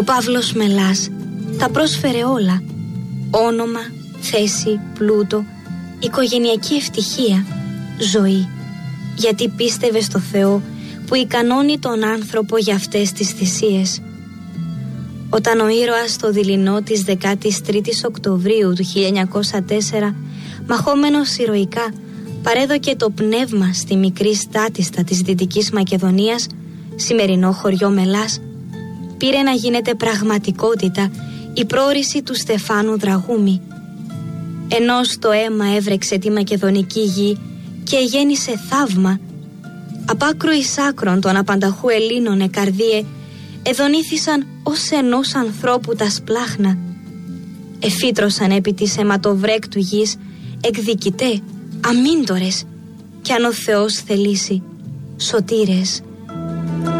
Ο Παύλος Μελάς τα πρόσφερε όλα: όνομα, θέση, πλούτο, οικογενειακή ευτυχία, ζωή, γιατί πίστευε στο Θεό που ικανώνει τον άνθρωπο για αυτές τις θυσίες. Όταν ο ήρωας στο δειλινό της 13ης Οκτωβρίου του 1904, μαχόμενος ηρωικά, παρέδωκε το πνεύμα στη μικρή στάτιστα της Δυτικής Μακεδονίας, σημερινό χωριό Μελάς, πήρε να γίνεται πραγματικότητα η πρόορηση του Στεφάνου Δραγούμη. Ενώ στο αίμα έβρεξε τη μακεδονική γη και γέννησε θαύμα, απ' άκρο εις άκρον των απανταχού Ελλήνων εκαρδίε εδονήθησαν ως ενός ανθρώπου τα σπλάχνα. Εφήτρωσαν επί της αιματοβρέκτου γης εκδικητέ, αμύντορες, κι αν ο Θεός θελήσει, σωτήρες.